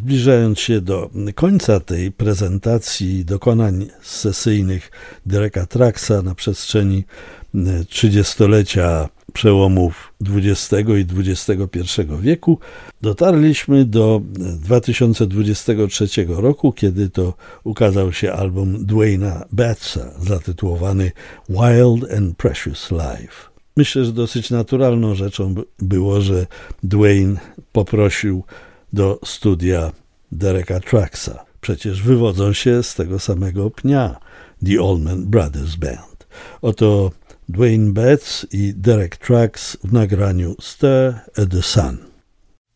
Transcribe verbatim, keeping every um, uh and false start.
Zbliżając się do końca tej prezentacji dokonań sesyjnych Dereka Trucksa na przestrzeni trzydziestolecia przełomów dwudziestego i dwudziestego pierwszego wieku, dotarliśmy do dwa tysiące dwudziestego trzeciego roku, kiedy to ukazał się album Dwayna Batsa zatytułowany Wild and Precious Life. Myślę, że dosyć naturalną rzeczą było, że Dwayne poprosił do studia Dereka Trucksa. Przecież wywodzą się z tego samego pnia The Allman Brothers Band. Oto Dwayne Batts i Derek Trucks w nagraniu Stare at the Sun.